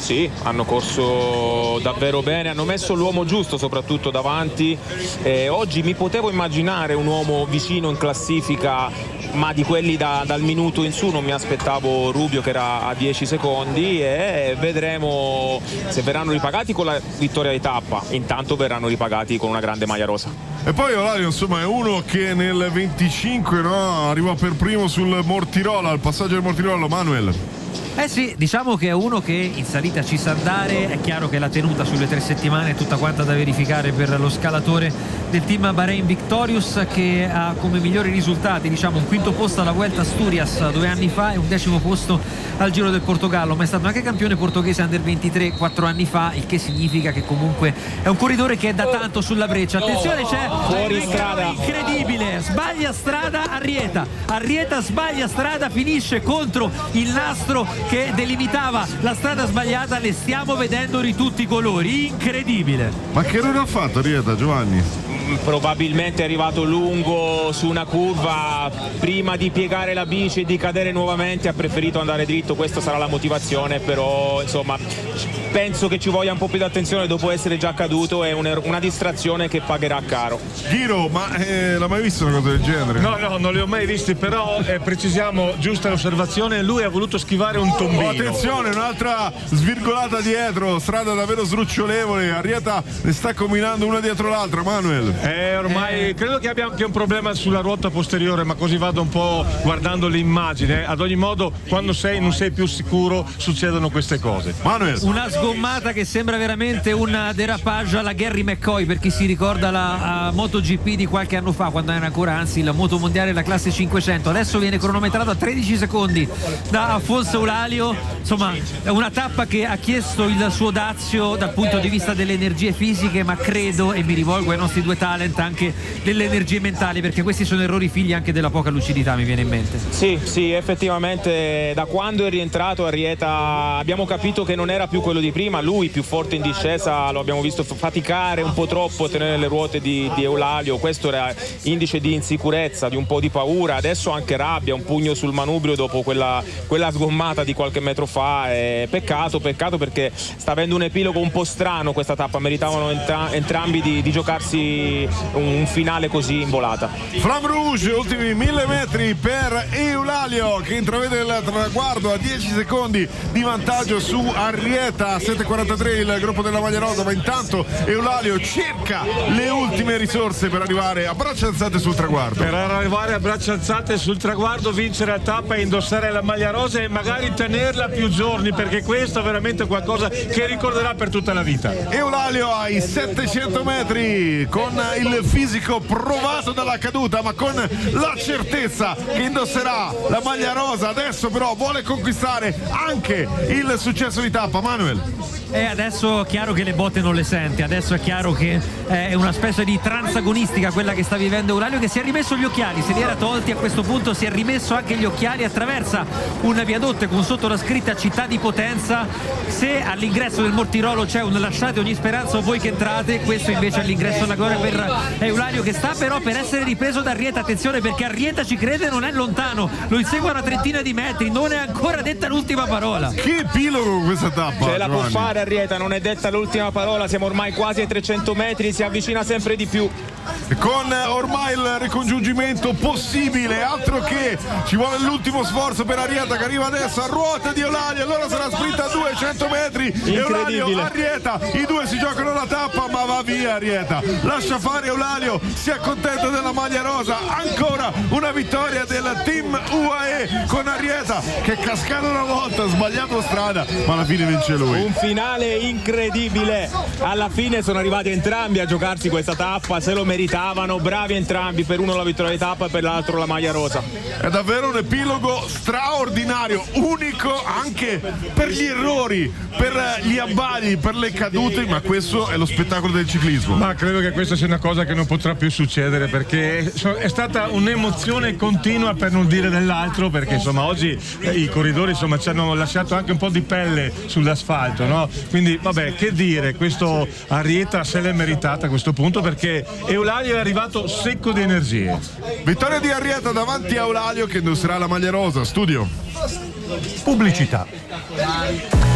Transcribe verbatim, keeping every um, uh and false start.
Sì, hanno corso davvero bene, hanno messo l'uomo giusto soprattutto davanti. Eh, oggi mi potevo immaginare un uomo vicino in classifica, ma di quelli da, dal minuto in su non mi aspettavo Rubio che era a dieci secondi, e vedremo se verranno ripagati con la vittoria di tappa. Intanto verranno ripagati con una grande maglia rosa. E poi Eulalia insomma è uno che nel venticinque, no, arriva per primo sul Mortirolo, al passaggio del Mortirolo. Manuel. Eh sì, diciamo che è uno che in salita ci sa andare. È chiaro che la tenuta sulle tre settimane è tutta quanta da verificare per lo scalatore del team Bahrain Victorious, che ha come migliori risultati, diciamo, un quinto posto alla Vuelta Asturias due anni fa e un decimo posto al Giro del Portogallo, ma è stato anche campione portoghese under ventitré quattro anni fa, il che significa che comunque è un corridore che è da tanto sulla breccia. Attenzione, c'è fuori un strada incredibile, sbaglia strada Arrieta, Arrieta sbaglia strada, finisce contro il nastro che delimitava la strada sbagliata. Le stiamo vedendo di tutti i colori, incredibile. Ma che errore ha fatto Arrieta, Giovanni? Probabilmente è arrivato lungo su una curva, prima di piegare la bici e di cadere nuovamente ha preferito andare dritto. Questa sarà la motivazione, però insomma penso che ci voglia un po' più di attenzione dopo essere già caduto. È un, una distrazione che pagherà caro. Ghiro, ma eh, l'ha mai visto una cosa del genere? No, no, non li ho mai visti, però eh, precisiamo, giusta l'osservazione, lui ha voluto schivare un tombino. Oh, attenzione, un'altra svirgolata dietro, strada davvero sdrucciolevole, Arrieta ne sta combinando una dietro l'altra. Manuel. Eh, ormai eh. credo che abbia anche un problema sulla ruota posteriore, ma così vado un po' guardando l'immagine. Ad ogni modo, quando sei non sei più sicuro, succedono queste cose. Manuel. Una sgommata che sembra veramente un derapage alla Gary McCoy, per chi si ricorda la MotoGP di qualche anno fa, quando era ancora, anzi, la moto mondiale, la classe cinquecento. Adesso viene cronometrato a tredici secondi da Afonso Eulalia. Insomma, è una tappa che ha chiesto il suo dazio dal punto di vista delle energie fisiche, ma credo, e mi rivolgo ai nostri due talent, anche delle energie mentali, perché questi sono errori figli anche della poca lucidità, mi viene in mente. Sì, sì, effettivamente da quando è rientrato Arrieta abbiamo capito che non era più quello di prima. Lui più forte in discesa, lo abbiamo visto faticare un po' troppo a tenere le ruote di, di Eulalia. Questo era indice di insicurezza, di un po' di paura. Adesso anche rabbia, un pugno sul manubrio dopo quella, quella sgommata di qualche metro fa. E peccato, peccato perché sta avendo un epilogo un po' strano questa tappa. Meritavano entra- entrambi di, di giocarsi un finale così in volata. Flamme Rouge, ultimi mille metri per Eulalia, che intravede il traguardo a dieci secondi di vantaggio su Arrieta. Sette e quarantatré il gruppo della maglia rosa, ma intanto Eulalia cerca le ultime risorse per arrivare a braccia alzate sul traguardo. Per arrivare a braccia alzate sul traguardo, vincere la tappa e indossare la maglia rosa e magari tenerla più giorni, perché questo è veramente qualcosa che ricorderà per tutta la vita. Eulalia ai settecento metri, con il fisico provato dalla caduta, ma con la certezza che indosserà la maglia rosa. Adesso però vuole conquistare anche il successo di tappa. Manuel. E adesso è chiaro che le botte non le sente, adesso è chiaro che è una specie di transagonistica quella che sta vivendo Eulalia, che si è rimesso gli occhiali, se li era tolti, a questo punto si è rimesso anche gli occhiali, attraversa un viadotto con sotto la scritta città di Potenza. Se all'ingresso del Mortirolo c'è un lasciate ogni speranza o voi che entrate, questo invece all'ingresso della gloria per Eulalia, che sta però per essere ripreso da Arrieta. Attenzione, perché Arrieta ci crede, non è lontano, lo insegue a una trentina di metri, non è ancora detta l'ultima parola. Che epilogo questa tappa! Ce la può fare Arrieta, non è detta l'ultima parola, siamo ormai quasi ai trecento metri, si avvicina sempre di più. Con ormai il ricongiungimento possibile, altro che ci vuole l'ultimo sforzo per Arrieta, che arriva adesso a ruota di Eulalia. Allora sarà sprinta a duecento metri. Eulalia, Arrieta, i due si giocano la tappa, ma va via Arrieta, lascia fare Eulalia, si accontenta della maglia rosa. Ancora una vittoria del team U A E con Arrieta che è cascato una volta, ha sbagliato strada, ma alla fine vince lui. Un finale incredibile, alla fine sono arrivati entrambi a giocarsi questa tappa, se lo meritavano, bravi entrambi, per uno la vittoria di tappa e per l'altro la maglia rosa. È davvero un epilogo straordinario, unico anche per gli errori, per gli abbagli, per le cadute, ma questo è lo spettacolo del ciclismo. Ma credo che questa sia una cosa che non potrà più succedere, perché è stata un'emozione continua, per non dire dell'altro, perché insomma oggi i corridori insomma ci hanno lasciato anche un po' di pelle sull'asfalto, no? Quindi vabbè, che dire, questo Arrieta se l'è meritata a questo punto, perché Eulalia è arrivato secco di energie. Vittoria di Arrieta davanti a Eulalia, che indosserà la maglia rosa. Studio. Pubblicità.